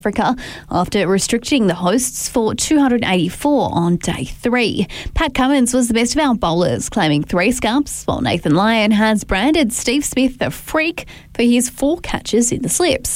Africa after restricting the hosts for 284 on day 3. Pat Cummins was the best of our bowlers, claiming 3 scalps, while Nathan Lyon has branded Steve Smith a freak for his 4 catches in the slips.